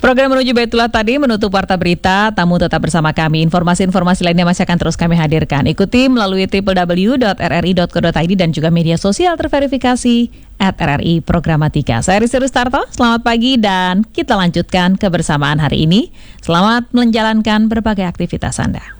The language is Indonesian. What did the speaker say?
Program Menuju Baitullah tadi menutup Warta Berita. Tamu tetap bersama kami. Informasi-informasi lainnya masih akan terus kami hadirkan. Ikuti melalui www.rri.co.id dan juga media sosial terverifikasi @RRI Programatika. Saya Rizky Rustarto, selamat pagi dan kita lanjutkan kebersamaan hari ini. Selamat menjalankan berbagai aktivitas Anda.